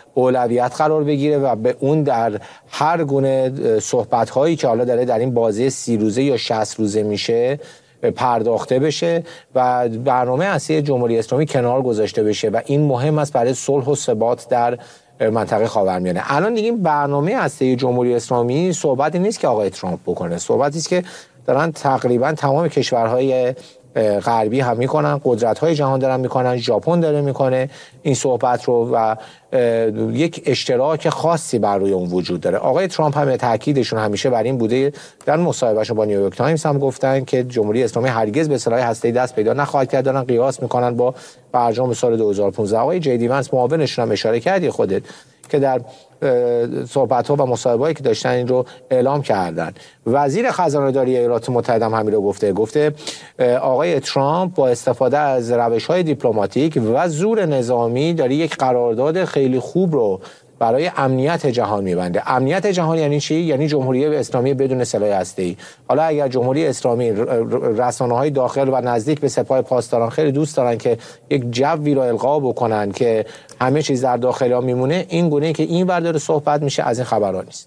اولویت قرار بگیره و به اون در هر گونه صحبت‌هایی که حالا داره در این بازی 30 روزه یا 60 روزه میشه پرداخته بشه و برنامه اصلی جمهوری اسلامی کنار گذاشته بشه و این مهم است برای صلح و ثبات در منطقه خاورمیانه. الان دیگه برنامه اصلی جمهوری اسلامی صحبتی نیست که آقای ترامپ بکنه، صحبتی است که دارن تقریبا تمام کشورهای غربی هم میکنن، قدرت‌های جهان دارن میکنن، ژاپن داره میکنه این صحبت رو و یک اشتراک خاصی بر روی اون وجود داره. آقای ترامپ هم تاکیدشون همیشه بر این بوده، در مصاحبهشون با نیویورک تایمز هم گفتن که جمهوری اسلامی هرگز به سلاح هسته‌ای دست پیدا نخواهد کرد. دارن قیاس میکنن با برجام سال 2015. آقای جی دی ونس معاونشون هم اشاره کردی خودت که در صحبت‌ها و مصاحبه‌ای که داشتن این رو اعلام کردن. وزیر خزانه‌داری ایالات متحده هم همین رو گفته آقای ترامپ با استفاده از روش‌های دیپلماتیک و زور نظامی داره یک قرارداد خیلی خوب رو برای امنیت جهان میبنده. امنیت جهان یعنی چی؟ یعنی جمهوری اسلامی بدون سلاح هسته‌ای. حالا اگر جمهوری اسلامی رسانه‌های داخل و نزدیک به سپاه پاسداران خیلی دوست دارن که یک جوی رو القا بکنن که همه چیز در داخل ها میمونه، این گونه که این ور داره صحبت میشه از این خبرها نیست.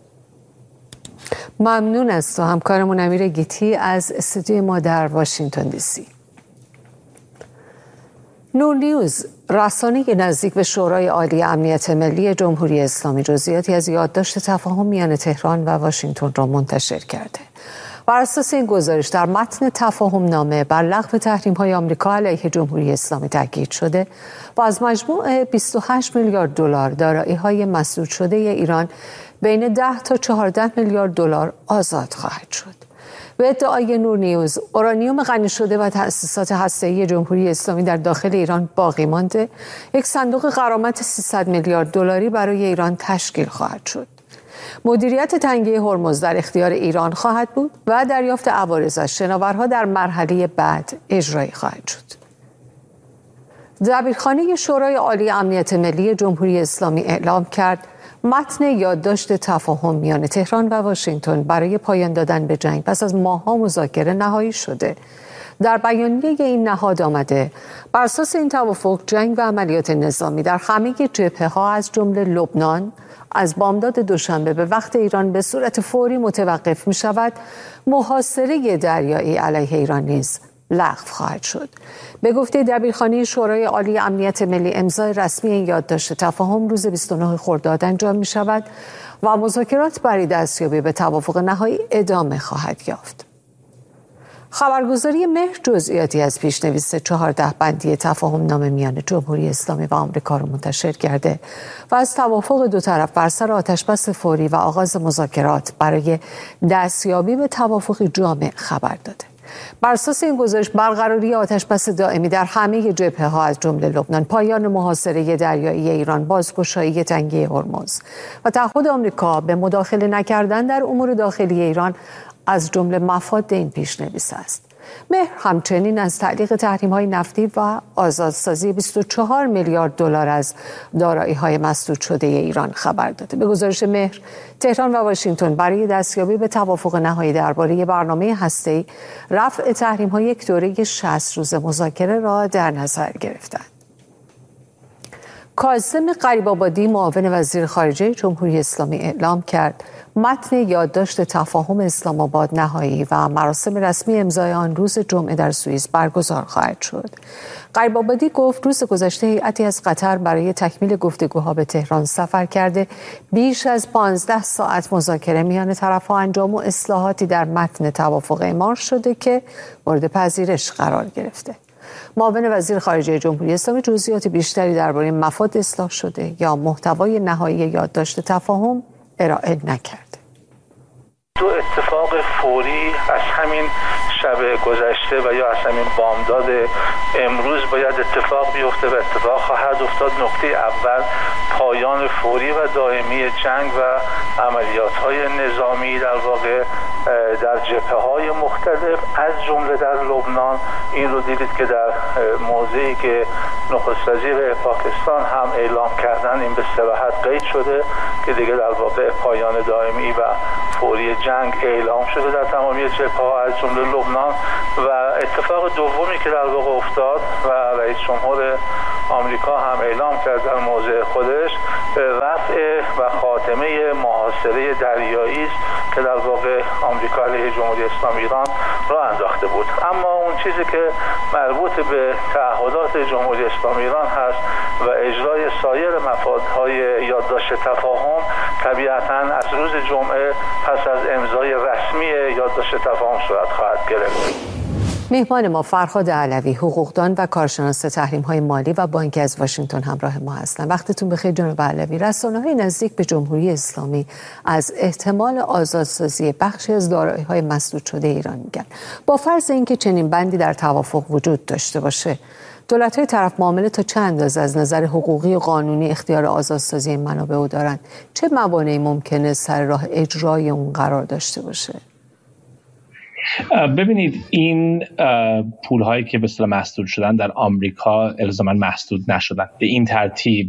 ممنون از تو همکارمون امیر گیتی از استودیوی ما در واشنگتن دی سی. نور نیوز رسانه نزدیک به شورای عالی امنیت ملی جمهوری اسلامی جزئیاتی از یادداشت تفاهم میان تهران و واشنگتن را منتشر کرده. بر اساس این گزارش در متن تفاهم نامه بر لغو تحریم‌های آمریکا علیه جمهوری اسلامی تاکید شده و از مجموع 28 میلیارد دلار دارایی‌های مسدود شده ایران بین 10 تا 14 میلیارد دلار آزاد خواهد شد. به ادعای نور نیوز، اورانیوم غنی شده و تأسیسات هسته‌ای جمهوری اسلامی در داخل ایران باقی مانده، یک صندوق غرامت 300 میلیارد دلاری برای ایران تشکیل خواهد شد. مدیریت تنگه هرمز در اختیار ایران خواهد بود و دریافت عوارضش شناورها در مرحله بعد اجرایی خواهد شد. دبیرخانه شورای عالی امنیت ملی جمهوری اسلامی اعلام کرد متن یادداشت تفاهم میان تهران و واشنگتن برای پایان دادن به جنگ پس از ماه‌ها مذاکره نهایی شده. در بیانیه این نهاد آمده بر اساس این توافق جنگ و عملیات نظامی در همه جبهه‌ها از جمله لبنان از بامداد دوشنبه به وقت ایران به صورت فوری متوقف می شود. محاصره دریایی علیه ایران نیز لغو خواهد شد. به گفته دبیرخانه شورای عالی امنیت ملی، امضای رسمی این یادداشت تفاهم روز 29 خرداد انجام می شود و مذاکرات برای دستیابی به توافق نهایی ادامه خواهد یافت. خبرگزاری مهر جزئیاتی از پیشنویس 14 بندی تفاهم نامه میان جمهوری اسلامی و آمریکا را منتشر کرده و از توافق دو طرف بر سر آتشبس فوری و آغاز مذاکرات برای دستیابی به توافقی جامع خبر داده. بر اساس این گزارش برقراری آتشبس دائمی در همه جبهه‌ها از جمله لبنان، پایان محاصره دریایی ایران، بازگشایی تنگه هرمز و تعهد آمریکا به مداخله نکردن در امور داخلی ایران از جمله مفاد این پیشنویس است. مهر همچنین از تعلیق تحریم‌های نفتی و آزادسازی 24 میلیارد دلار از دارایی‌های مسدود شده ایران خبر داده. به گزارش مهر، تهران و واشنگتن برای دستیابی به توافق نهایی درباره برنامه هسته‌ای رفع تحریم‌ها یک دوره 60 روز مذاکره را در نظر گرفتند. کاظم غریب‌آبادی، معاون وزیر خارجه جمهوری اسلامی، اعلام کرد متن یادداشت تفاهم اسلام آباد نهایی و مراسم رسمی امضای آن روز جمعه در سوئیس برگزار خواهد شد. غریب‌آبادی گفت روز گذشته هیئتی از قطر برای تکمیل گفتگوها به تهران سفر کرده، بیش از 15 ساعت مذاکره میان طرف‌ها انجام و اصلاحاتی در متن توافق اعمال شده که مورد پذیرش قرار گرفته. معاون وزیر خارجه جمهوری اسلامی جزئیات بیشتری درباره مفاد اصلاح شده یا محتوای نهایی یادداشت تفاهم ارائه نکرد. دو اتفاق فوری از همین شب گذشته و یا از همین بامداد امروز باید اتفاق بیفته و اتفاق خواهد افتاد. نکته اول، پایان فوری و دائمی جنگ و عملیات‌های نظامی در واقع در جبهه‌های مختلف از جمله در لبنان. این رو دیدید که در موضعی که نخست وزیر پاکستان هم اعلام کردن، این به صراحت قید شده که دیگه در واقع پایان دائمی و فوری جنگ اعلام شده در تمامی جبهه‌ها از جمله لبنان. و اتفاق دومی که در واقع افتاد و رئیس جمهور آمریکا هم اعلام کرد در موضع خودش، رفع و خاتمه محاصره دریایی است که در واقع آمریکا علیه جمهوری اسلامی ایران راه انداخته بود. اما اون چیزی که مربوط به تعهدات جمهوری اسلامی ایران هست و اجرای سایر مفادهای یادداشت تفاهم طبیعتاً از روز جمعه پس از امضای رسمی یادداشت تفاهم صورت خواهد گرفت. مهمان ما فرهاد علوی، حقوقدان و کارشناس تحریم‌های مالی و بانکی از واشنگتن همراه ما هستند. وقتتون بخیر جناب علوی. رسانه‌های نزدیک به جمهوری اسلامی از احتمال آزادسازی بخشی از دارایی‌های مسدود شده ایران میگن. با فرض اینکه چنین بندی در توافق وجود داشته باشه، دولت‌های طرف معامله تا چه اندازه از نظر حقوقی و قانونی اختیار آزادسازی این منابع دارند؟ چه موانعی ممکنه سر راه اجرای اون قرار داشته باشه؟ ببینید این پول‌هایی که به اصطلاح مسدود شدن در آمریکا الزاما مسدود نشدن. به این ترتیب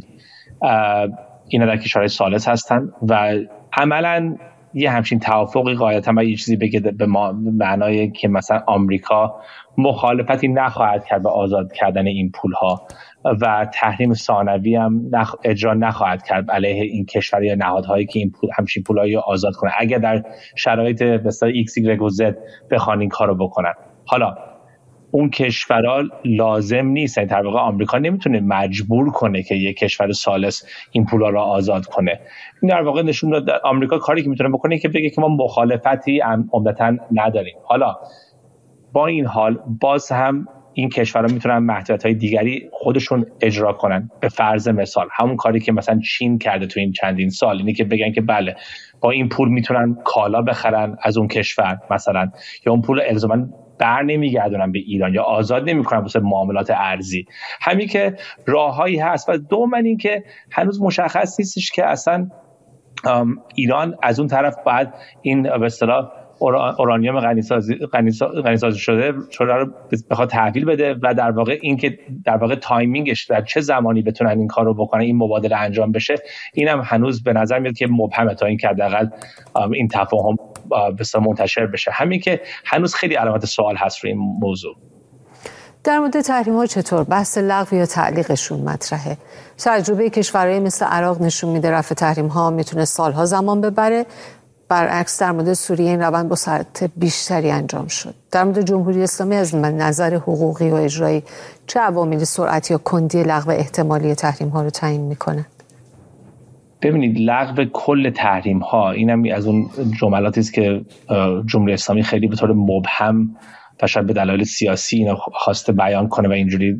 اینا در کشورهای ثالث هستن و عملاً یه همچین توافقی قاعدتاً باید یه چیزی بگه به معنای که مثلا آمریکا مخالفتی نخواهد کرد به آزاد کردن این پول‌ها و تحریم ثانوی هم اجرا نخواهد کرد علیه این کشور یا نهادهایی که این همچین پولایی آزاد کنه اگر در شرایط مثلا ایکس ایگرگ و زد بخوان این کارو بکنن. حالا اون کشورها لازم نیست، در واقع آمریکا نمیتونه مجبور کنه که یک کشور ثالث این پولا رو آزاد کنه. این در واقع نشون داد آمریکا کاری که میتونه بکنه که بگه که ما مخالفتی عمدتاً نداریم. حالا با این حال باز هم این کشورها میتونن محدودیت‌های دیگری خودشون اجرا کنن. به فرض مثال همون کاری که مثلا چین کرده تو این چندین سال، اینی که بگن که بله با این پول میتونن کالا بخرن از اون کشور مثلا، یا اون پول الزاما بر نمیگردونن به ایران یا آزاد نمیکنن واسه معاملات ارزی. همین که راههایی هست و دوم این که هنوز مشخص نیستش که اصلا ایران از اون طرف باید این به اصطلاح اورانیوم غنی‌سازی شده رو بخواد تحویل بده و در واقع این که در واقع تایمینگش در چه زمانی بتونن این کار رو بکنن، این مبادله انجام بشه، اینم هنوز به نظر میاد که مبهمه تا این که حداقل این تفاهم بسیار منتشر بشه. همین که هنوز خیلی علامت سوال هست روی این موضوع. در مورد تحریم‌ها چطور بحث لغو یا تعلیقشون مطرحه؟ تجربه کشورهای مثل عراق نشون میده رفع تحریم‌ها میتونه سالها زمان ببره. برعکس در مورد سوریه این روند با سرعت بیشتری انجام شد. در مورد جمهوری اسلامی از نظر حقوقی و اجرایی چه عواملی سرعت یا کندی لغو احتمالی تحریم‌ها رو تعیین می‌کنه؟ ببینید لغو کل تحریم‌ها اینم از اون جملاتی است که جمهوری اسلامی خیلی به طور مبهم و شاید به دلایل سیاسی اینو خواسته بیان کنه و اینجوری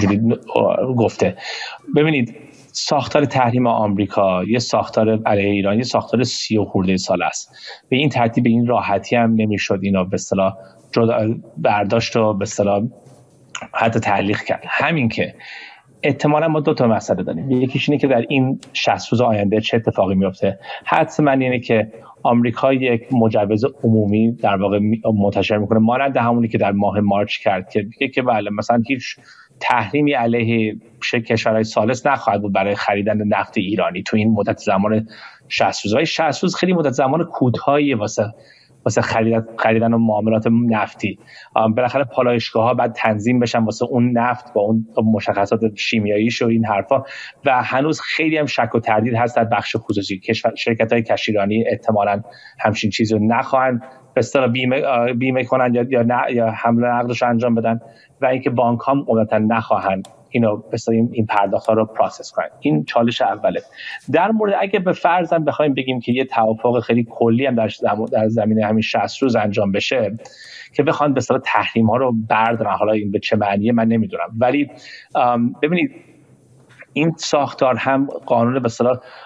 گفته. ببینید ساختار تحریم آمریکا یه ساختار علیه ایران یه ساختار 30 خورده سال است. به این ترتیب به این راحتی هم نمیشد اینا به اصطلاح برداشت و به اصطلاح حتی تعلیق کرد. همین که احتمالاً ما دو تا مسئله داریم. یکیش اینه که در این 60 روز آینده چه اتفاقی میفته. حتما اینه که آمریکا یک مجوز عمومی در واقع منتشر میکنه مانند همونی که در ماه مارچ کرد که میگه که بله مثلا هیچ تحریمی علیه کشورهای ثالث نخواهد بود برای خریدن نفت ایرانی تو این مدت زمان 60 روز. 60 روز خیلی مدت زمان کوتاهی واسه خریدن و معاملات نفتی. بالاخره پالایشگاه‌ها بعد تنظیم بشن واسه اون نفت با اون مشخصات شیمیاییش و این حرفا و هنوز خیلی هم شک و تردید هست در بخش خصوصی. شرکت‌های کشتیرانی احتمالاً همچین چیزی رو نخواهند به اصطلاح بیمه کنن یا حمل نقدش انجام بدن و اینکه بانک‌ها عمدتاً نخواهند اینو مثلا این پرداخت‌ها رو پروسس کنن. این چالش اوله. در مورد اگه به فرض هم بخوایم بگیم که یه توافق خیلی کلی هم در زمینه همین 60 روز انجام بشه که بخوان به اصطلاح تحریم‌ها رو بردارن، حالا این به چه معنیه من نمیدونم، ولی ببینید این ساختار هم قانون به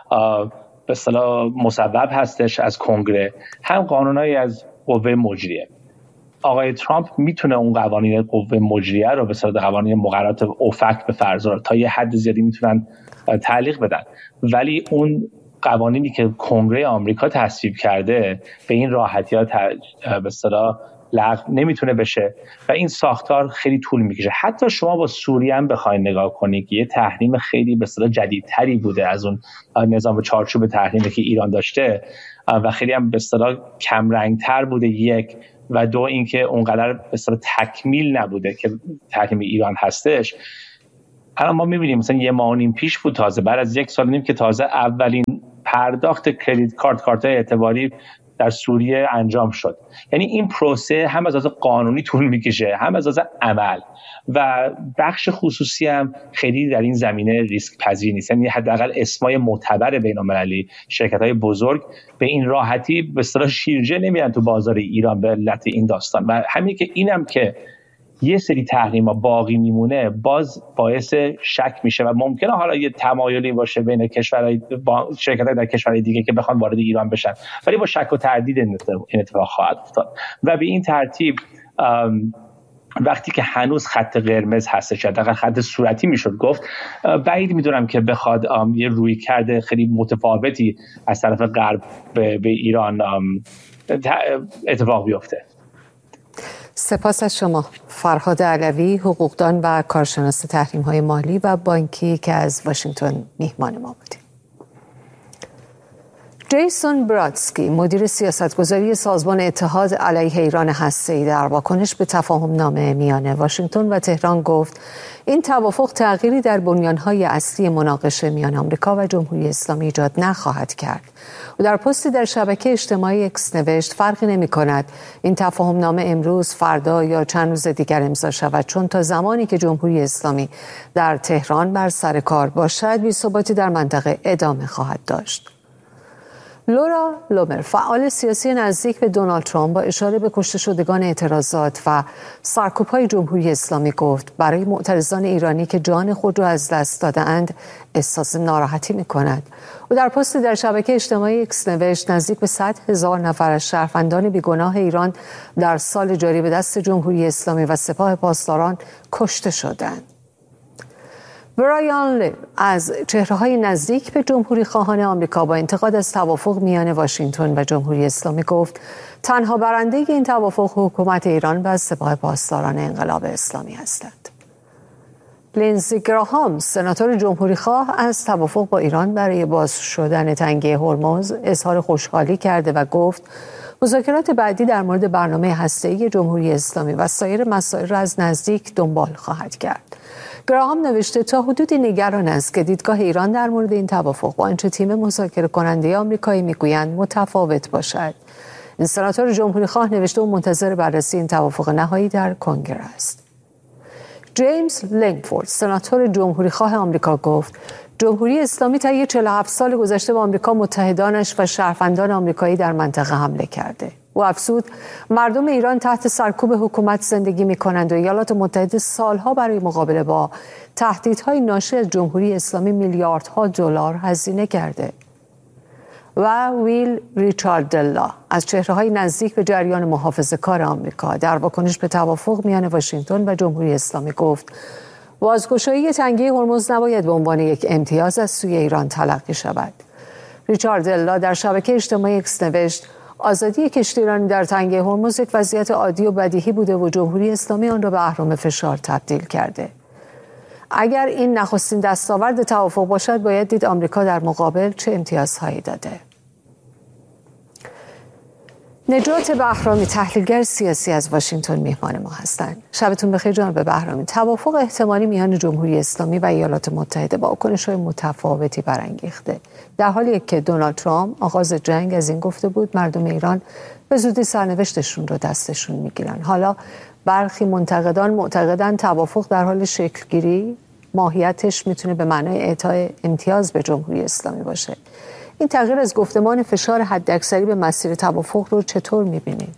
اصطلاح مصوب هستش از کنگره، هم قانونایی از قوه مجریه. آقای ترامپ میتونه اون قوانین قوه مجریه رو به صورت قوانین مقررات اوفک به فرض تا یه حد زیادی میتونن تعلیق بدن، ولی اون قوانینی که کنگره آمریکا تصویب کرده به این راحتی‌ها به اصطلاح لغو نمیتونه بشه و این ساختار خیلی طول میکشه. حتی شما با سوریه هم بخواید نگاه کنید که یه تحریم خیلی به اصطلاح جدیدتری بوده از اون نظام چارچوب تحریمی که ایران داشته و خیلی هم به اصطلاح کم رنگتر بوده، یک، و دو اینکه اونقدر به اصطلاح تکمیل نبوده که تحریم ایران هستش. الان ما می‌بینیم مثلا 1.5 ماه پیش بود، تازه بعد از 1 سال و نیم که تازه اولین پرداخت کردیت کارت‌های اعتباری در سوریه انجام شد. یعنی این پروسه هم از لحاظ قانونی طول میکشه، هم از لحاظ عمل، و بخش خصوصی هم خیلی در این زمینه ریسک پذیر نیست. یعنی حداقل اسمای معتبر بین‌المللی، شرکت‌های بزرگ به این راحتی به اصطلاح شیرجه نمیرن تو بازار ایران به علت این داستان. و همین که اینم که یه سری تحریم‌ها باقی میمونه باز باعث شک میشه و ممکنه حالا یه تمایلی باشه بین کشورهای شرکت‌های در کشورهای دیگه که بخوان وارد ایران بشن، ولی با شک و تردید این اتفاق خواهد افتاد. و به این ترتیب وقتی که هنوز خط قرمز هستش، حداقل خط صورتی میشد گفت، بعید میدونم که بخواد یه رویکرد خیلی متفاوتی از طرف غرب به ایران اتفاق بیفته. سپاس از شما فرهاد علوی، حقوقدان و کارشناس تحریم‌های مالی و بانکی که از واشنگتن میهمان ما بودید. جیسون برادسکی، مدیر سیاستگذاری سازمان اتحاد علیه ایران هسته‌ای، در واکنش به تفاهم نامه میان واشنگتن و تهران گفت این توافق تغییری در بنیان‌های اصلی مناقشه میان آمریکا و جمهوری اسلامی ایجاد نخواهد کرد. و در پستی در شبکه اجتماعی اکس نوشت فرقی نمی‌کند این تفاهم نامه امروز، فردا یا چند روز دیگر امضا شود، چون تا زمانی که جمهوری اسلامی در تهران بر سر کار باشد بی‌ثباتی در منطقه ادامه خواهد داشت. لورا لومر، فعال سیاسی نزدیک به دونالد ترامپ، با اشاره به کشته شدگان اعتراضات و سرکوب‌های جمهوری اسلامی گفت برای معترضان ایرانی که جان خود را از دست داده‌اند احساس ناراحتی می‌کند. و در پستی در شبکه اجتماعی اکس نوشت نزدیک به 100,000 نفر از شهروندان بیگناه ایران در سال جاری به دست جمهوری اسلامی و سپاه پاسداران کشته شدند. برایان لی از چهره‌های نزدیک به جمهوری خواهان آمریکا با انتقاد از توافق میان واشنگتن و جمهوری اسلامی گفت تنها برنده این توافق حکومت ایران و سپاه پاسداران انقلاب اسلامی هستند. لینزی گراهام، سناتور جمهوری خواه، از توافق با ایران برای باز شدن تنگه هرمز اظهار خوشحالی کرده و گفت مذاکرات بعدی در مورد برنامه هسته‌ای جمهوری اسلامی و سایر مسائل را از نزدیک دنبال خواهد کرد. گراهام نوشته تا حدودی نگران است که دیدگاه ایران در مورد این توافق با آنچه تیم مذاکره کننده آمریکایی میگویند متفاوت باشد. این سناتور جمهوری خواه نوشته و منتظر بررسی این توافق نهایی در کنگره است. جیمز لنگفورد، سناتور جمهوری خواه آمریکا گفت جمهوری اسلامی طی 47 سال گذشته با آمریکا، متحدانش و شهروندان آمریکایی در منطقه حمله کرده. او افزود مردم ایران تحت سرکوب حکومت زندگی می‌کنند و ایالات متحده سالها برای مقابله با تهدیدهای ناشی از جمهوری اسلامی میلیاردها دلار هزینه کرده. و ویل ریچاردلا، از چهره‌های نزدیک به جریان محافظه‌کار آمریکا، در واکنش به توافق میان واشنگتن و جمهوری اسلامی گفت بازگشایی تنگه هرمز نباید به عنوان یک امتیاز از سوی ایران تلقی شود. ریچاردلا در شبکه اجتماعی اکس نوشت آزادی کشتیرانی در تنگه هرمز یک وضعیت عادی و بدیهی بوده و جمهوری اسلامی آن را به اهرم فشار تبدیل کرده. اگر این نخستین دستاورد توافق باشد باید دید آمریکا در مقابل چه امتیازهایی داده. نجات بهرامی، تحلیلگر سیاسی، از واشنگتن میهمان ما هستند. شبتون بخیر جناب بهرامی. توافق احتمالی میان جمهوری اسلامی و ایالات متحده با واکنش‌های متفاوتی برانگیخته، در حالی که دونالد ترامپ آغاز جنگ از این گفته بود مردم ایران به زودی سرنوشتشون رو دستشون میگیرن. حالا برخی منتقدان معتقدند توافق در حال شکلگیری ماهیتش میتونه به معنای اعطای امتیاز به جمهوری اسلامی باشه. این تغییر از گفتمان فشار حداکثری به مسیر توافق رو چطور می‌بینید؟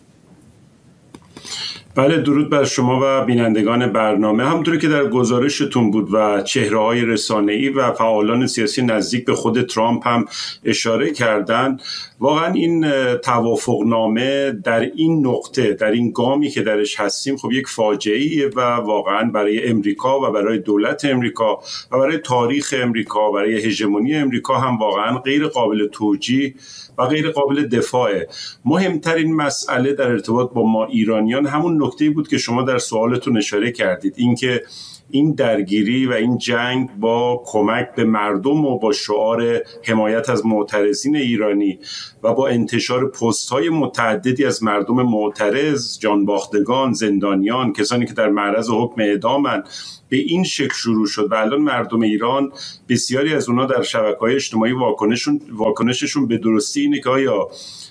بله، درود بر شما و بینندگان برنامه. همونطوری که در گزارشتون بود و چهره‌های رسانه‌ای و فعالان سیاسی نزدیک به خود ترامپ هم اشاره کردن، واقعا این توافقنامه در این نقطه، در این گامی که درش هستیم، خب یک فاجعه‌ایه و واقعا برای امریکا و برای دولت امریکا و برای تاریخ امریکا، برای هژمونی امریکا هم واقعا غیر قابل توجیه و غیر قابل دفاعه. مهمترین مسئله در ارتباط با ما ایرانیان همون همون نکته‌ای بود که شما در سوالتون اشاره کردید، اینکه این درگیری و این جنگ با کمک به مردم و با شعار حمایت از معترضین ایرانی و با انتشار پست‌های متعددی از مردم معترض، جانباختگان، زندانیان، کسانی که در معرض حکم اعدامن، به این شکل شروع شد و الان مردم ایران بسیاری از اونها در شبکه‌های اجتماعی واکنششون به درستی اینه که آیا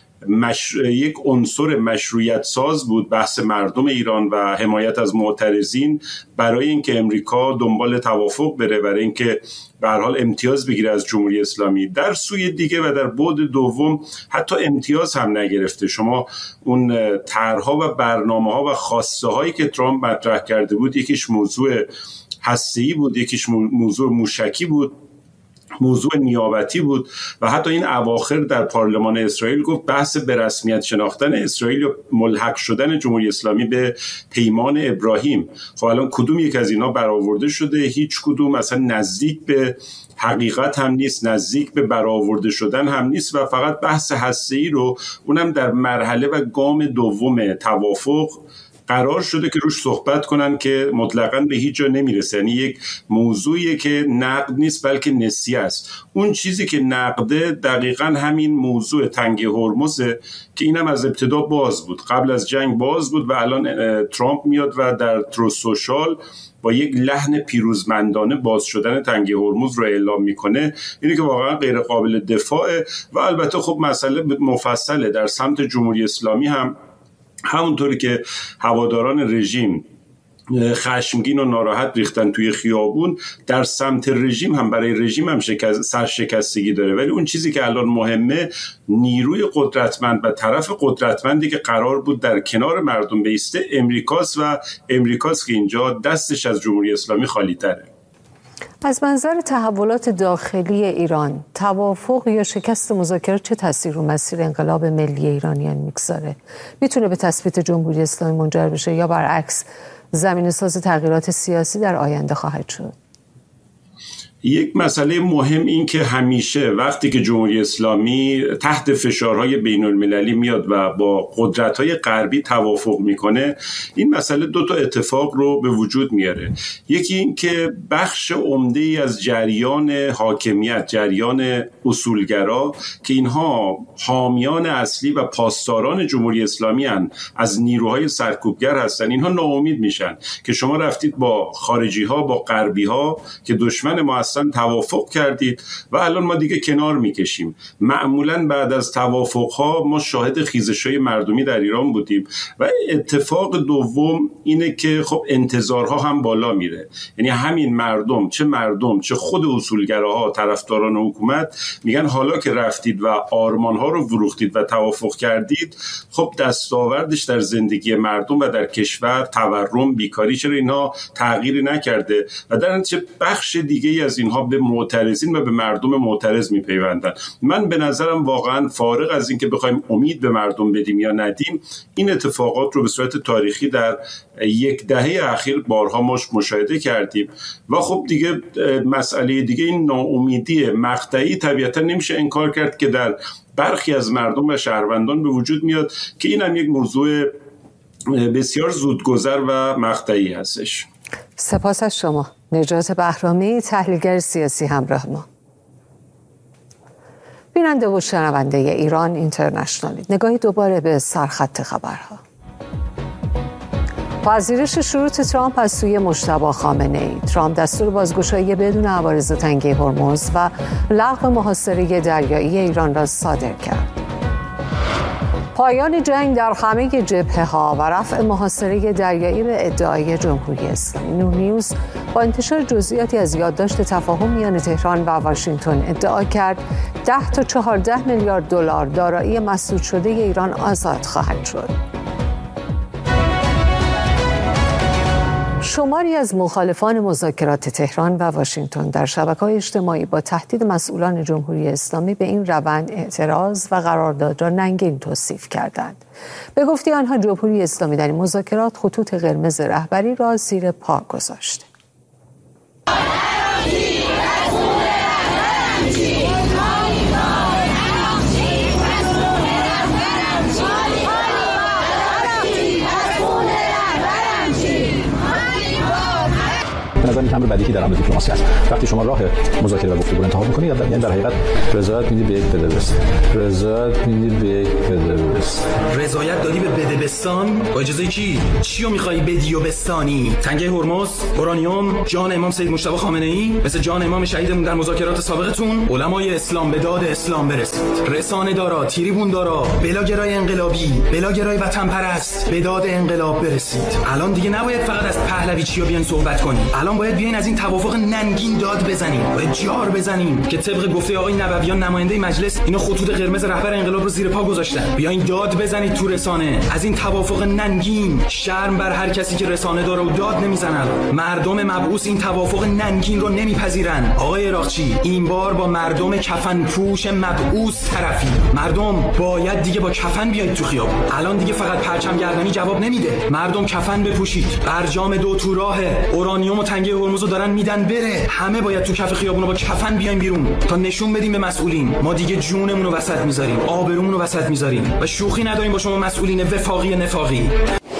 یک عنصر مشروعیت ساز بود بحث مردم ایران و حمایت از معترضین برای اینکه امریکا دنبال توافق بره، برای اینکه به هر حال امتیاز بگیره از جمهوری اسلامی. در سوی دیگه و در بعد دوم حتی امتیاز هم نگرفته. شما اون طرح‌ها و برنامه‌ها و خواسته هایی که ترامپ مطرح کرده بود، یکیش موضوع هسته‌ای بود، یکیش موضوع موشکی بود، موضوع نیابتی بود و حتی این اواخر در پارلمان اسرائیل گفت بحث به رسمیت شناختن اسرائیل یا ملحق شدن جمهوری اسلامی به پیمان ابراهیم. خب الان کدوم یک از اینا برآورده شده؟ هیچ کدوم اصلا نزدیک به حقیقت هم نیست، نزدیک به برآورده شدن هم نیست و فقط بحث هسته‌ای رو اونم در مرحله و گام دوم توافق قرار شده که روش صحبت کنن که مطلقاً به هیچ جا نمیرسه. یعنی یک موضوعیه که نقد نیست بلکه نسیه است. اون چیزی که نقده دقیقاً همین موضوع تنگه هرمزه که اینم از ابتدا باز بود، قبل از جنگ باز بود و الان ترامپ میاد و در تروس سوشال با یک لحن پیروزمندانه باز شدن تنگه هرمز رو اعلام میکنه. اینه که واقعا غیر قابل دفاعه و البته خب مسئله مفصله. در سمت جمهوری اسلامی هم همونطوری که هواداران رژیم خشمگین و ناراحت ریختن توی خیابون، در سمت رژیم هم برای رژیم هم سرشکستگی داره. ولی اون چیزی که الان مهمه نیروی قدرتمند و طرف قدرتمندی که قرار بود در کنار مردم بیسته امریکاست و امریکاست که اینجا دستش از جمهوری اسلامی خالی تره. از منظر تحولات داخلی ایران، توافق یا شکست مذاکرات چه تاثیر رو مسیر انقلاب ملی ایرانیان میگذاره؟ میتونه به تثبیت جمهوری اسلامی منجر بشه یا برعکس زمینه‌ساز تغییرات سیاسی در آینده خواهد شد؟ یک مسئله مهم این که همیشه وقتی که جمهوری اسلامی تحت فشارهای بین المللی میاد و با قدرت‌های غربی توافق میکنه، این مسئله دو تا اتفاق رو به وجود میاره. یکی این که بخش عمده‌ای از جریان حاکمیت، جریان اصولگرا که اینها حامیان اصلی و پاسداران جمهوری اسلامی هستند، از نیروهای سرکوبگر هستن، اینها ناامید میشن که شما رفتید با خارجی‌ها، با غربی‌ها که دشمن ما توافق کردید و الان ما دیگه کنار میکشیم. معمولا بعد از توافقها ما شاهد خیزش‌های مردمی در ایران بودیم و اتفاق دوم اینه که خب انتظارها هم بالا میره. یعنی همین مردم چه خود اصولگراها، طرفداران حکومت میگن حالا که رفتید و آرمانها رو فروختید و توافق کردید، خب دستاوردش در زندگی مردم و در کشور، تورم، بیکاری، چرا اینا تغییری نکرده و در نتیجه بخش دیگه از اینها به معترضین و به مردم معترض میپیوندن. من به نظرم واقعا فارغ از این که بخوایم امید به مردم بدیم یا ندیم، این اتفاقات رو به صورت تاریخی در یک دهه اخیر بارها مشاهده کردیم و خب دیگه مسئله دیگه این ناامیدی مقطعی طبیعتا نمیشه انکار کرد که در برخی از مردم و شهروندان به وجود میاد که این هم یک موضوع بسیار زودگذر و مقطعی هستش. سپاس از شما نجات بهرامی، تحلیلگر سیاسی همراه ما. بیننده و شنونده ایران اینترنشنال، نگاهی دوباره به سرخط خبرها. پذیرش شروط ترامپ از سوی مجتبی خامنه‌ای. ترامپ دستور بازگشایی بدون عوارض تنگه هرمز و لغو محاصره دریایی ایران را صادر کرد. پایان جنگ در همه جبهه‌ها و رفع محاصره دریایی به ادعای جمهوری اسلامی. نور نیوز با انتشار جزئیاتی از یادداشت تفاهم میان تهران و واشنگتن ادعا کرد 10 تا 14 میلیارد دلار دارایی مسدود شده ایران آزاد خواهد شد. شماری از مخالفان مذاکرات تهران و واشنگتن در شبکه‌های اجتماعی با تهدید مسئولان جمهوری اسلامی به این روند اعتراض و قرارداد را ننگین توصیف کردند. به گفته آنها جمهوری اسلامی در این مذاکرات خطوط قرمز رهبری را زیر پا گذاشت. امر بدیهی در عمل دیپلماسی است. وقتی شما راه مذاکره و گفتگو انتخاب می‌کنید یعنی در حقیقت رضایت میدی به یک بدبست، رضایت دادی به بدبستان با اجازه کی؟ چیو می‌خوای بدی و بستانی؟ تنگه هرمز، اورانیوم، جان امام سید مجتبی خامنه‌ای، مثل جان امام شهیدمون در مذاکرات سابقتون، علمای اسلام به داد اسلام برسید. رسانه دارا، تریبون دارا، بلاگرای انقلابی، بلاگرای وطن پرست به داد انقلاب برسید. الان دیگه نباید فقط از پهلوی چیا بیان صحبت کنیم. الان باید بیاین از این توافق ننگین داد بزنیم. باید جار بزنیم که طبق گفته آقای نبویان نماینده مجلس اینا خطوط قرمز رهبر انقلاب رو زیر پا گذاشتن. بیاین داد بزنید تو رسانه از این توافق ننگین. شرم بر هر کسی که رسانه داره و داد نمیزنن. مردم مبعوث این توافق ننگین رو نمیپذیرن. آقای عراقچی این بار با مردم کفن پوش مبعوث طرفی. مردم باید دیگه با کفن بیاید تو خیابون. الان دیگه فقط پرچم گردانی جواب نمیده. مردم کفن بپوشید. برجام 2 تو راه. اورانیوم و تنگه هرمز رو دارن میدن بره. همه باید تو کف خیابون با کفن بیایم بیرون تا نشون بدیم به مسئولین ما دیگه جونمون رو وسط میذاریم، آبرومون رو وسط میذاریم و شوخی نداریم با شما مسئولین وفاقی نفاقی.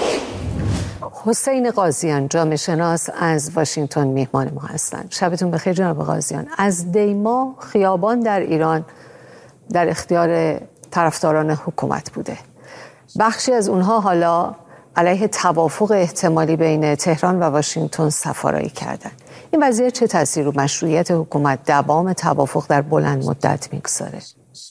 حسین قاضیان جامعه شناس از واشنگتن میهمان ما هستند. شبتون بخیر جناب قاضیان. از دیما خیابان در ایران در اختیار طرفداران حکومت بوده. بخشی از اونها حالا علیه توافق احتمالی بین تهران و واشنگتن سفارایی کردند. این وضعیت چه تأثیر رو مشروعیت حکومت دوام توافق در بلند مدت میگذاره؟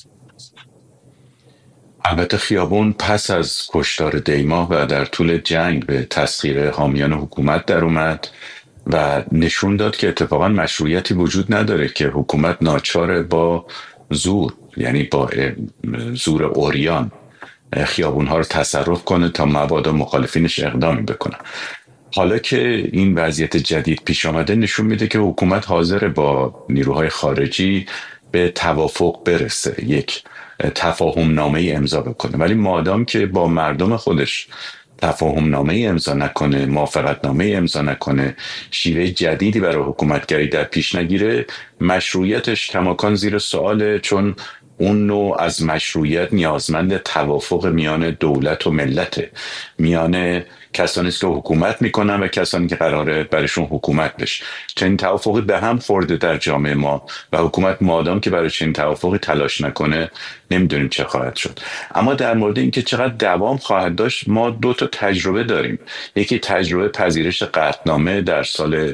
البته خیابون پس از کشتار دیما و در طول جنگ به تسخیر حامیان حکومت در اومد و نشون داد که اتفاقا مشروعیتی وجود نداره که حکومت ناچار با زور، یعنی با زور عریان خیابونها رو تصرف کنه تا مبادا مخالفینش اقدامی بکنه. حالا که این وضعیت جدید پیش آمده نشون میده که حکومت حاضر با نیروهای خارجی به توافق برسه، یک تفاهم نامه امضا بکنه، ولی مادام که با مردم خودش تفاهم نامه امضا نکنه، موافقت نامه امضا نکنه، شیوه جدیدی برای حکومتگری در پیش نگیره، مشروعیتش کماکان زیر سواله، چون اون نوع از مشروعیت نیازمند توافق میان دولت و ملته، میان کسانی است که حکومت میکنن و کسانی که قراره برشون حکومت بشه. چنین توافقی به هم خورده در جامعه ما و حکومت مادام که برای چنین توافقی تلاش نکنه نمیدونیم چه خواهد شد. اما در مورد اینکه چقدر دوام خواهد داشت ما 2 تا تجربه داریم. یکی تجربه پذیرش قطعنامه در سال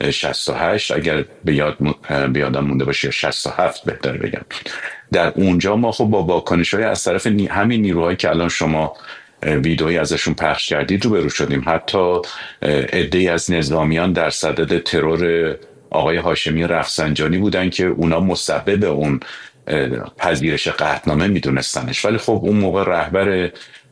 68 اگر به یادم مونده باشه، یا 67 بهتر بگم. در اونجا ما خب با واکنش‌های از طرف همین نیروهایی که الان شما ویدئویی ازشون پخش کردید روبرو شدیم. حتی عده‌ای از نظامیان در صدد ترور آقای هاشمی رفسنجانی بودن که اونا مسبب اون پذیرش قطعنامه میدونستنش، ولی خب اون موقع رهبر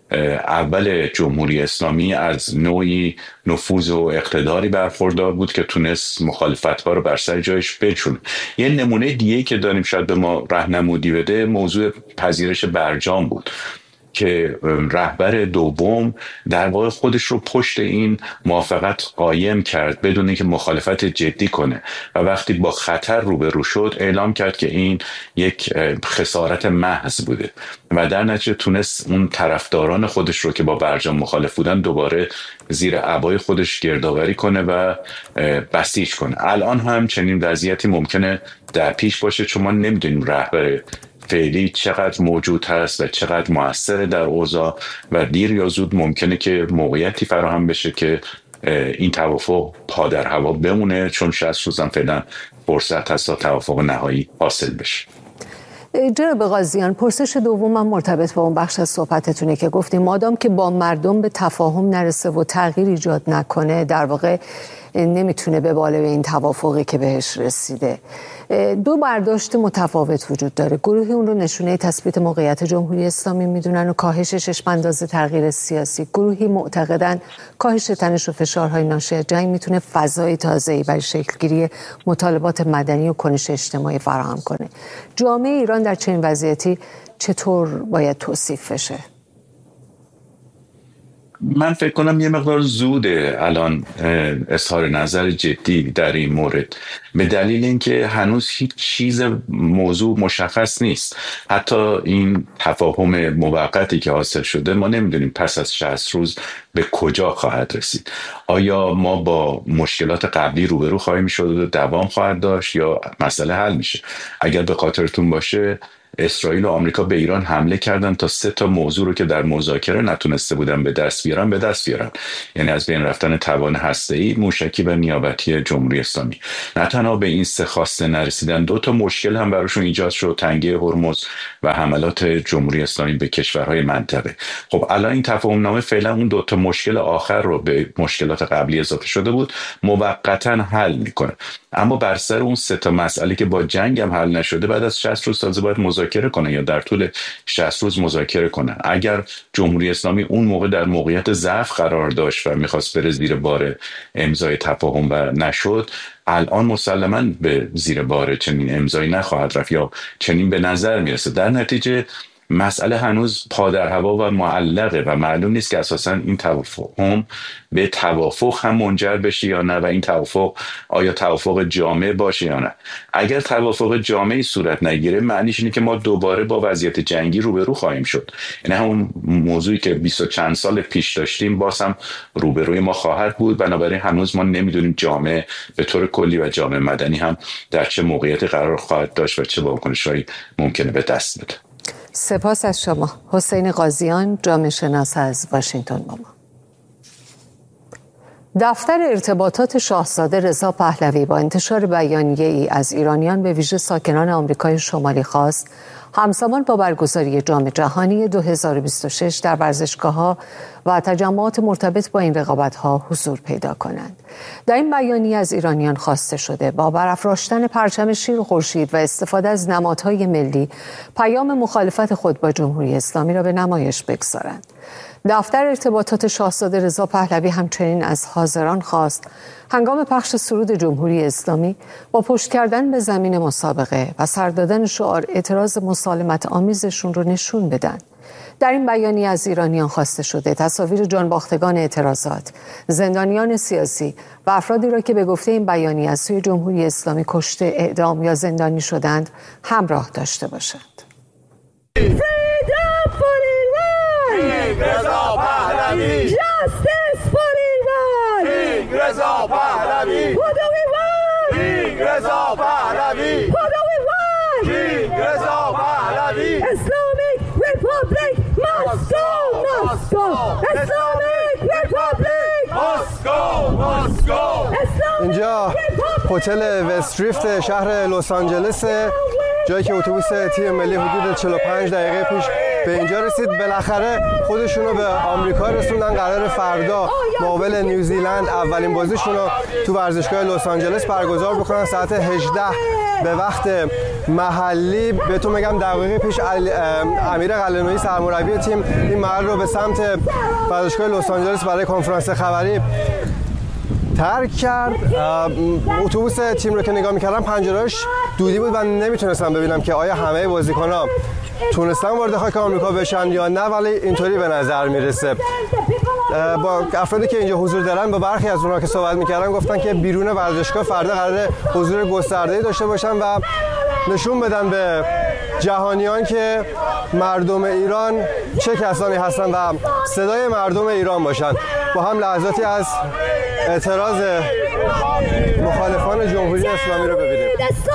اول جمهوری اسلامی از نوعی نفوذ و اقتداری برخوردار بود که تونست مخالفت‌ها رو بر سر جایش بچونه. یه نمونه دیگه که داریم شاید به ما راهنمایی بده موضوع پذیرش برجام بود که رهبر دوم در واقع خودش رو پشت این موافقت قایم کرد بدون اینکه مخالفت جدی کنه و وقتی با خطر روبرو شد اعلام کرد که این یک خسارت محض بوده و در نتیجه تونست اون طرفداران خودش رو که با برجام مخالف بودن دوباره زیر عبای خودش گردآوری کنه و بسیج کنه. الان هم چنین وضعیتی ممکنه در پیش باشه، چون ما نمیدونیم رهبر فعلی چقدر موجود هست و چقدر مؤثر در اوضاع و دیر یا زود ممکنه که موقعیتی فراهم بشه که این توافق پا در هوا بمونه، چون 60 روز هم فعلا فرصت هست تا توافق نهایی حاصل بشه. جناب قاضیان، پرسش دومم مرتبط با اون بخش از صحبتتونه که گفتیم مادام که با مردم به تفاهم نرسه و تغییر ایجاد نکنه در واقع نمیتونه بباله به این توافقی که بهش رسیده. 2 برداشت متفاوت وجود داره. گروهی اون رو نشونه تثبیت موقعیت جمهوری اسلامی میدونن و کاهش چشم‌انداز تغییر سیاسی. گروهی معتقدن کاهش تنش و فشارهای ناشی از جنگ میتونه فضای تازه‌ای برای شکلگیری مطالبات مدنی و کنش اجتماعی فراهم کنه. جامعه ایران در چنین وضعیتی چطور باید توصیف بشه؟ من فکر کنم یه مقدار زوده الان اظهار نظر جدی در این مورد، به دلیل اینکه هنوز هیچ چیز موضوع مشخص نیست. حتی این تفاهم موقتی که حاصل شده ما نمیدونیم پس از 60 روز به کجا خواهد رسید. آیا ما با مشکلات قبلی روبرو خواهیم شد و دوام خواهد داشت یا مسئله حل میشه؟ اگر به خاطرتون باشه اسرائیل و آمریکا به ایران حمله کردن تا 3 موضوع رو که در مذاکره نتونسته بودن به دست بیارن، یعنی از بین رفتن توان هسته‌ای، موشکی و نیابتی جمهوری اسلامی. نه تنها به این 3 خواسته نرسیدن، 2 مشکل هم براشون ایجاد شد، تنگه هرمز و حملات جمهوری اسلامی به کشورهای منطقه. خب الان این تفاهم نامه فعلا اون 2 مشکل آخر رو به مشکلات قبلی اضافه شده بود موقتا حل میکنه، اما بر سر اون 3 مسئله که با جنگ هم حل نشده بعد از 60 روز تازه باید مذاکره کنه یا در طول 60 روز مذاکره کنه. اگر جمهوری اسلامی اون موقع در موقعیت ضعف قرار داشت و میخواست بره زیر بار امضای تفاهم و نشد، الان مسلماً به زیر بار چنین امضایی نخواهد رفت یا چنین به نظر میرسه. در نتیجه مسئله هنوز پا در هوا و معلقه و معلوم نیست که اساساً این تفاهم به توافق هم منجر بشه یا نه و این توافق آیا توافق جامع باشه یا نه. اگر توافق جامعی صورت نگیره معنیش اینه که ما دوباره با وضعیت جنگی روبرو خواهیم شد، یعنی همون موضوعی که 20 و چند سال پیش داشتیم باز هم روبروی ما خواهد بود. بنابراین هنوز ما نمیدونیم جامعه به طور کلی و جامعه مدنی هم در چه موقعیتی قرار خواهد داشت و چه واکنش‌هایی ممکنه به دست بده. سپاس از شما حسین قاضیان، جامعه شناس از واشنگتن با ما. دفتر ارتباطات شاهزاده رضا پهلوی با انتشار بیانیه‌ای از ایرانیان به ویژه ساکنان آمریکای شمالی خواست همزمان با برگزاری جام جهانی 2026 در ورزشگاه‌ها و تجمعات مرتبط با این رقابت‌ها حضور پیدا کنند. در این بیانیه از ایرانیان خواسته شده با برافراشتن پرچم شیر و خورشید و استفاده از نمادهای ملی پیام مخالفت خود با جمهوری اسلامی را به نمایش بگذارند. دفتر ارتباطات شاهزاده رضا پهلوی همچنین از حاضران خواست هنگام پخش سرود جمهوری اسلامی با پشت کردن به زمین مسابقه و سر دادن شعار اعتراض مسالمت آمیزشون رو نشون بدن. در این بیانیه از ایرانیان خواسته شده تصاویر جانباختگان اعتراضات، زندانیان سیاسی و افرادی را که به گفته این بیانیه از سوی جمهوری اسلامی کشته، اعدام یا زندانی شدند همراه داشته باشند. رضا پهلوی Justice for Iran King رضا پهلوی Who do we want King رضا پهلوی Who do we want King رضا پهلوی Islamic Republic must go Islamic Republic must go اینجا هتل وستریفت شهر لس آنجلس، جایی که اتوبوس تیم ملی حدود 45 دقیقه پیش به اینجا رسید. بالاخره خودشون رو به آمریکا رسوندن. قرار فردا مقابل نیوزیلند اولین بازیشون رو تو ورزشگاه لس آنجلس برگزار بکنن ساعت 18 به وقت محلی. بهتون میگم دقیقه پیش امیر قلعه‌نویی سرمربی تیم این محل رو به سمت ورزشگاه لس آنجلس برای کنفرانس خبری ترک کرد. اتوبوس تیم رو که نگاه می‌کردم پنجره‌اش دودی بود و نمیتونستم ببینم که آیا همه بازیکن‌ها تونستن وارد خاک آمریکا بشن یا نه، ولی اینطوری به نظر میرسه. با افرادی که اینجا حضور دارن با برخی از اونها که صحبت میکردن گفتن که بیرون ورزشگاه فردا قراره حضور گسترده‌ای داشته باشن و نشون بدن به جهانیان که مردم ایران چه کسانی هستن و صدای مردم ایران باشن. با هم لحظاتی از اعتراض مخالفان جمهوری اسلامی رو ببینیم.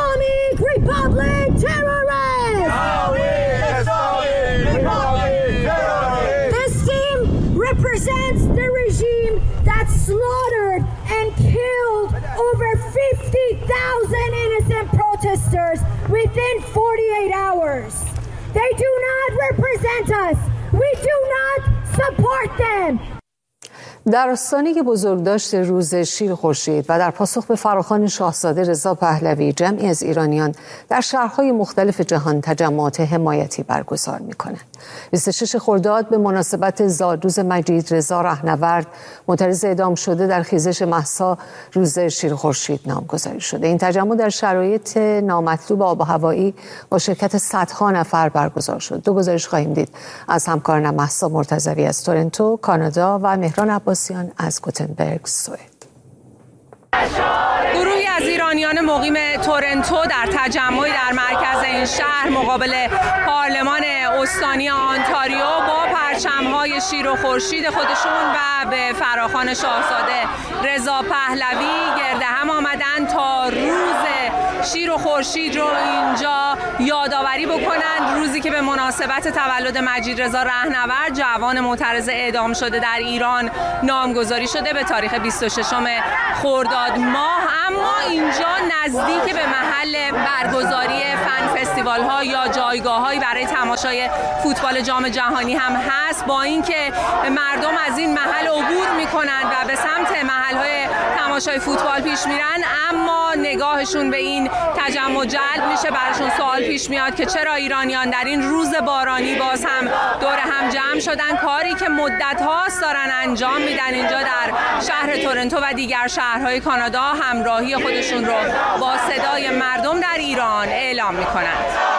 Represents the regime that slaughtered and killed over 50,000 innocent protesters within 48 hours. They do not represent us. We do not support them. در آستانه بزرگداشت روز شیر خورشید و در پاسخ به فراخوان شاهزاده رضا پهلوی، جمعی از ایرانیان در شهرهای مختلف جهان تجمعات حمایتی برگزار می‌کنند. 26 خرداد به مناسبت زادروز مجید رضا رهنورد، معترض اعدام شده در خیزش مهسا، روز شیر خورشید نامگذاری شده. این تجمع در شرایط نامطلوب آب و هوایی با شرکت صدها نفر برگزار شد. دو گزارش خواهیم دید از همکارانم مهسا مرتضوی از تورنتو، کانادا و مهران عباسیان از گوتنبرگ، سوئد. گروهی از ایرانیان مقیم تورنتو در تجمعی در مرکز این شهر مقابل پارلمان استانی آنتاریو با پرچم‌های شیر و خورشید خودشون و به فراخوان شاهزاده رضا پهلوی گرد هم آمدن تا روز شیر و خورشید رو اینجا یادآوری بکنند. روزی که به مناسبت تولد مجید رضا رهنورد، جوان معترض اعدام شده در ایران، نامگذاری شده به تاریخ 26 خرداد ماه. اما اینجا نزدیک به محل برگزاری فن فستیوال ها یا جایگاه‌هایی برای تماشای فوتبال جام جهانی هم هست. با اینکه مردم از این محل عبور می‌کنند و به سمت محل‌های تماشای فوتبال پیش میرن، اما نگاهشون به این تجمع جلب میشه. براشون سوال پیش میاد که چرا ایرانیان در این روز بارانی باز هم دور هم جمع شدن، کاری که مدت هاست دارن انجام میدن اینجا در شهر تورنتو و دیگر شهرهای کانادا، همراهی خودشون رو با صدای مردم در ایران اعلام میکنند.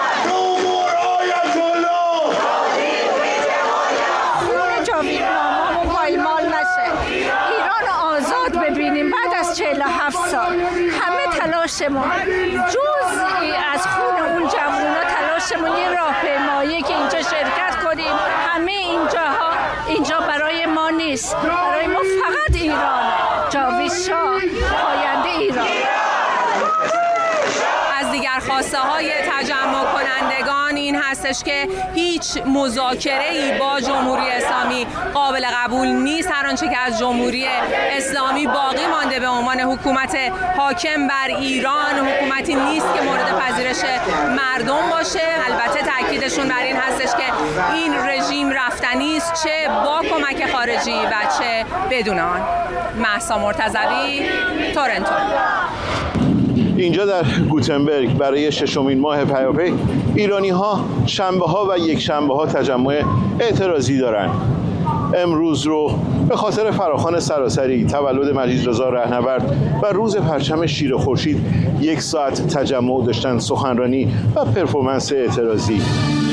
ببینیم بعد از 47 سال همه تلاشمون جزئی از خون اون جوونا، تلاشمون یه راهپیمایی که اینجا شرکت کنیم. همه اینجا برای ما نیست، برای ما فقط ایرانه. جاوید شاه پاینده ایران. از دیگر خواسته های تجمع کنندگان این هستش که هیچ مذاکره‌ای با جمهوری اسلامی قابل قبول نیست. هر آنچه که از جمهوری اسلامی باقی مانده به عنوان حکومت حاکم بر ایران، حکومتی نیست که مورد پذیرش مردم باشه. البته تاکیدشون بر این هستش که این رژیم رفتنی است، چه با کمک خارجی و چه بدون آن. مهسا مرتضوی، تورنتو. اینجا در گوتنبرگ برای ششمین ماه پیاپی ایرانی‌ها شنبه‌ها و یک شنبه‌ها تجمع اعتراضی دارند. امروز رو به خاطر فراخوان سراسری تولد مجید رضا رهنورد و روز پرچم شیر خورشید 1 ساعت تجمع داشتن، سخنرانی و پرفورمنس اعتراضی.